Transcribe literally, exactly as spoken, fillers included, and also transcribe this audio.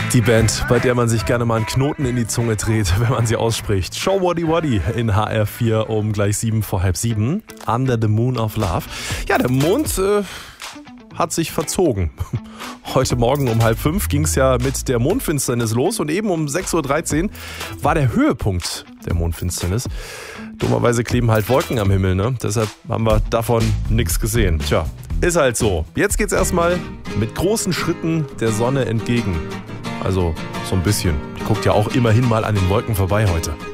Die Band, bei der man sich gerne mal einen Knoten in die Zunge dreht, wenn man sie ausspricht. Show Waddy Waddy in H R vier um gleich sieben vor halb sieben. Under the Moon of Love. Ja, der Mond äh, hat sich verzogen. Heute Morgen um halb fünf ging es ja mit der Mondfinsternis los und eben um sechs Uhr dreizehn war der Höhepunkt der Mondfinsternis. Dummerweise kleben halt Wolken am Himmel, ne? Deshalb haben wir davon nichts gesehen. Tja, ist halt so. Jetzt geht's erstmal mit großen Schritten der Sonne entgegen. Also so ein bisschen. Die guckt ja auch immerhin mal an den Wolken vorbei heute.